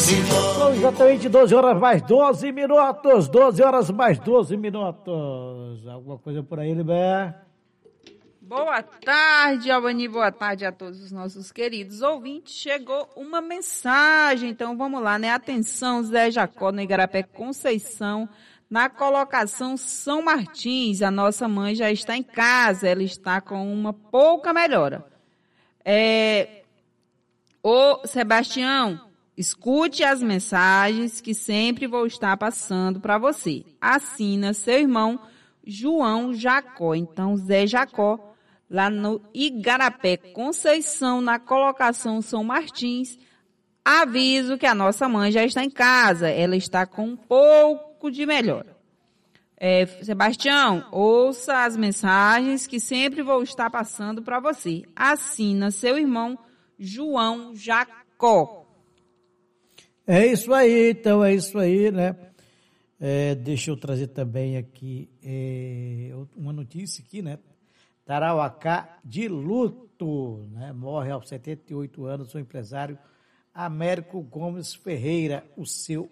São exatamente 12 horas mais 12 minutos. 12 horas mais 12 minutos. Alguma coisa por aí, Liber? Boa tarde, Albani. Boa tarde a todos os nossos queridos ouvintes. Chegou uma mensagem, então vamos lá, né? Atenção, Zé Jacó, no Igarapé Conceição, na colocação São Martins. A nossa mãe já está em casa, ela está com uma pouca melhora. Ô, Sebastião, escute as mensagens que sempre vou estar passando para você. Assina seu irmão João Jacó. Então, Zé Jacó, lá no Igarapé Conceição, na colocação São Martins, aviso que a nossa mãe já está em casa. Ela está com um pouco de melhora. Sebastião, ouça as mensagens que sempre vou estar passando para você. Assina seu irmão João Jacó. É isso aí, então é isso aí, né? Deixa eu trazer também aqui uma notícia aqui, né? Tarauacá de luto, né? Morre aos 78 anos o empresário Américo Gomes Ferreira, o seu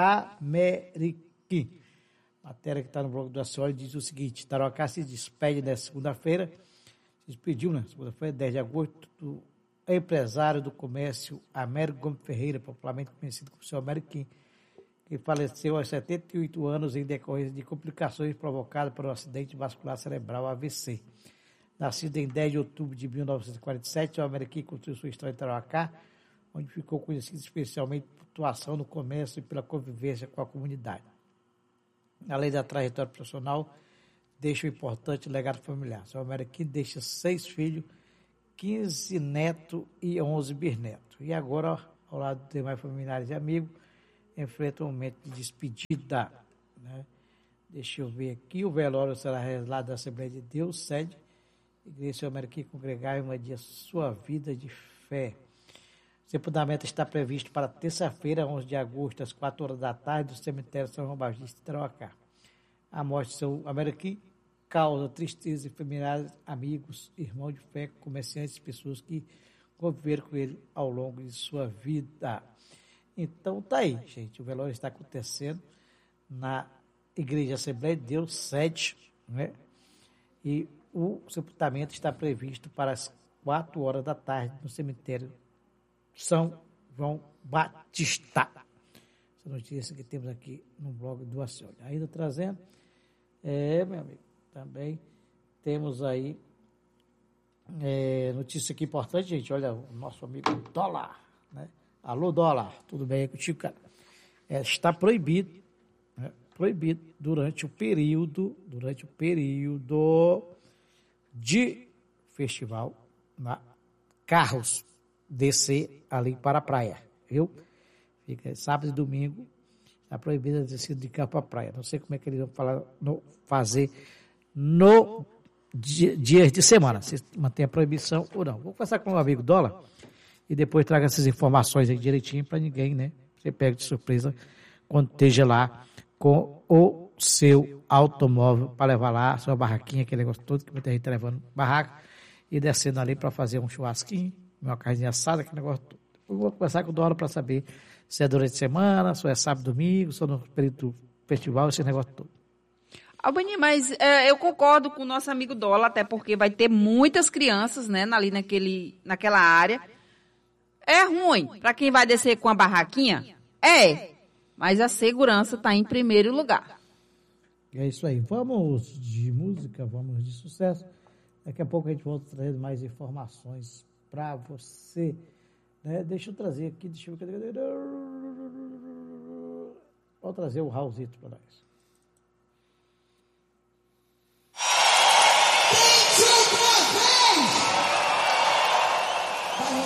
Ameriqui. Matéria que está no blog do Açores diz o seguinte: Tarauacá se despede nesta segunda-feira, se despediu na segunda-feira, 10 de agosto, do empresário do comércio Américo Gomes Ferreira, popularmente conhecido como seu Ameriqui, que faleceu aos 78 anos em decorrência de complicações provocadas por um acidente vascular cerebral AVC. Nascido em 10 de outubro de 1947, o Ameriqui construiu sua história em Tarauacá, onde ficou conhecido especialmente por atuação no comércio e pela convivência com a comunidade. Além da trajetória profissional, deixa um importante legado familiar. Seu Ameriqui deixa 6 filhos, 15 netos e 11 bisnetos. E agora, ao lado de demais familiares e amigos, enfrenta um momento de despedida, né? Deixa eu ver aqui, o velório será realizado na Assembleia de Deus, sede Igreja Seu Ameriqui Congregar em uma dia sua vida de fé. O sepultamento está previsto para terça-feira, 11 de agosto, às 4 horas da tarde, no cemitério São João Batista de Tarauacá. A morte de seu Ameriqui causa tristeza em familiares, amigos, irmãos de fé, comerciantes, pessoas que conviveram com ele ao longo de sua vida. Então tá aí, gente, o velório está acontecendo na Igreja Assembleia de Deus, sede, né? E o sepultamento está previsto para as 4 horas da tarde no cemitério São João Batista. Essa notícia que temos aqui no blog do Açores. Ainda trazendo, meu amigo, também temos aí notícia aqui importante, gente. Olha, o nosso amigo Dólar, né? Alô, Dólar, tudo bem aí contigo, cara? Está proibido, né? Proibido durante o período de festival, carros descer ali para a praia, viu? Fica sábado e domingo, está proibido a descida de carro para a praia. Não sei como é que eles vão fazer no dias de semana, se mantém a proibição ou não. Vou conversar com o amigo Dólar e depois traga essas informações aí direitinho para ninguém, né? Você pega de surpresa quando esteja lá com o seu automóvel para levar lá a sua barraquinha, aquele negócio todo que muita gente está levando barraca e descendo ali para fazer um churrasquinho, uma carninha assada, aquele negócio todo. Eu vou conversar com o Dólar para saber se é durante a semana, se é sábado, domingo, se é no período do festival, esse negócio todo. Albani, mas eu concordo com o nosso amigo Dólar, até porque vai ter muitas crianças, né, ali naquela área. É ruim para quem vai descer com a barraquinha? Mas a segurança está em primeiro lugar. É isso aí. Vamos de música, vamos de sucesso. Daqui a pouco a gente volta trazendo mais informações para você. Né? Deixa eu trazer aqui, vou trazer o Raulzito para nós.